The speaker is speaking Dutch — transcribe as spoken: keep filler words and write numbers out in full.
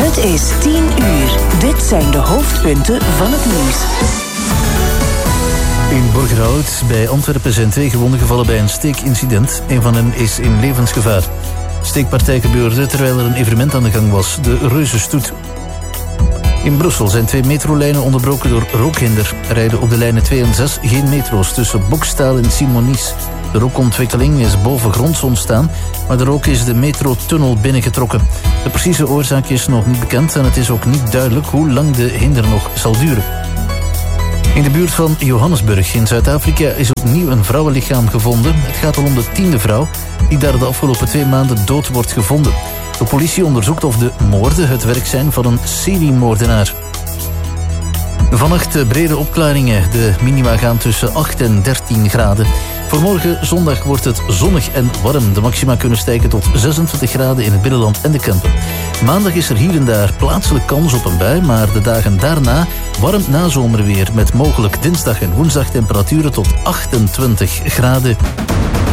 Het is tien uur. Dit zijn de hoofdpunten van het nieuws. In Borgerhout bij Antwerpen zijn twee gewonden gevallen bij een steekincident. Een van hen is in levensgevaar. De steekpartij gebeurde terwijl er een evenement aan de gang was, de Reuzenstoet. In Brussel zijn twee metrolijnen onderbroken door rookhinder. Er rijden op de lijnen twee en zes geen metro's tussen Bokstaal en Sint-Moniz. De rookontwikkeling is bovengronds ontstaan, maar de rook is de metrotunnel binnengetrokken. De precieze oorzaak is nog niet bekend en het is ook niet duidelijk hoe lang de hinder nog zal duren. In de buurt van Johannesburg in Zuid-Afrika is opnieuw een vrouwenlichaam gevonden. Het gaat al om de tiende vrouw die daar de afgelopen twee maanden dood wordt gevonden. De politie onderzoekt of de moorden het werk zijn van een seriemoordenaar. Vannacht brede opklaringen. De minima gaan tussen acht en dertien graden. Voor morgen zondag wordt het zonnig en warm. De maxima kunnen stijgen tot zesentwintig graden in het binnenland en de Kempen. Maandag is er hier en daar plaatselijk kans op een bui, maar de dagen daarna warm nazomerweer met mogelijk dinsdag en woensdag temperaturen tot achtentwintig graden.